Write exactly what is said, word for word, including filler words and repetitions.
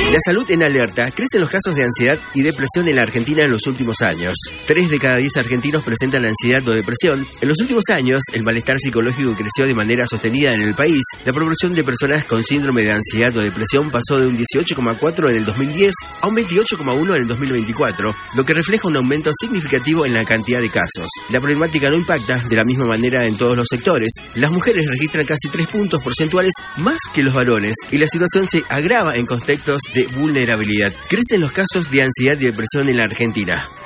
La salud en alerta. Crecen los casos de ansiedad y depresión en la Argentina en los últimos años. Tres de cada diez argentinos presentan ansiedad o depresión. En los últimos años, el malestar psicológico creció de manera sostenida en el país. La proporción de personas con síndrome de ansiedad o depresión pasó de un dieciocho coma cuatro en el dos mil diez a un veintiocho coma uno en el dos mil veinticuatro, lo que refleja un aumento significativo en la cantidad de casos. La problemática no impacta de la misma manera en todos los sectores. Las mujeres registran casi tres puntos porcentuales más que los varones y la situación se agrava en contextos de vulnerabilidad. Crecen los casos de ansiedad y depresión en la Argentina.